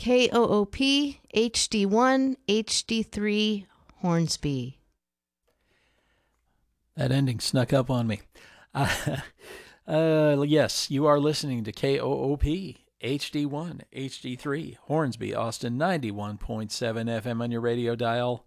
KOOP HD1 HD3 Hornsby. That ending snuck up on me. Yes, you are listening to KOOP HD1 HD3 Hornsby, Austin, 91.7 FM on your radio dial,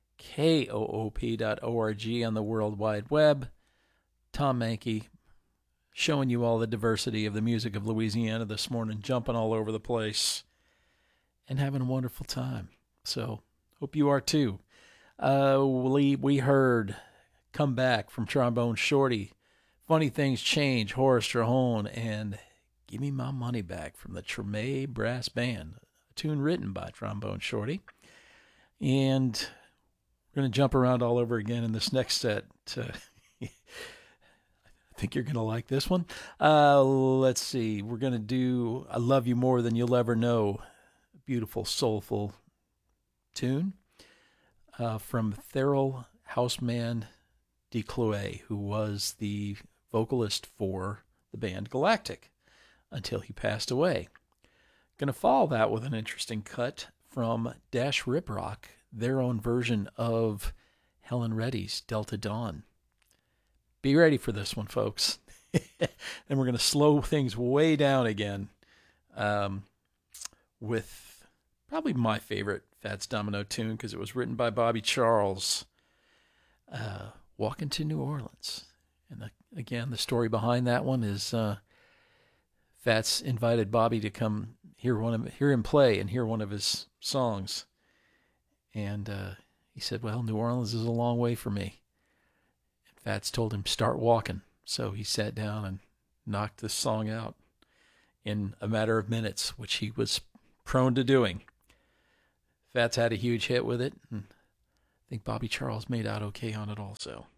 KOOP.org on the World Wide Web. Tom Mankey showing you all the diversity of the music of Louisiana this morning, jumping all over the place and having a wonderful time. So, hope you are too. We heard Come Back from Trombone Shorty, Funny Things Change, Horace Strahone, and Give Me My Money Back from the Treme Brass Band, a tune written by Trombone Shorty. And we're going to jump around all over again in this next set. I think you're going to like this one. Let's see. We're going to do I Love You More Than You'll Ever Know, a beautiful, soulful tune from Theryl Houseman DeCloé, who was the vocalist for the band Galactic until he passed away. Going to follow that with an interesting cut from Dash Rip Rock, their own version of Helen Reddy's Delta Dawn. Be ready for this one, folks. And we're going to slow things way down again with probably my favorite Fats Domino tune, because it was written by Bobby Charles, Walking to New Orleans. And again, the story behind that one is Fats invited Bobby to come hear him play and hear one of his songs. And he said, well, New Orleans is a long way for me. And Fats told him, start walking. So he sat down and knocked this song out in a matter of minutes, which he was prone to doing. Fats had a huge hit with it, and I think Bobby Charles made out okay on it also.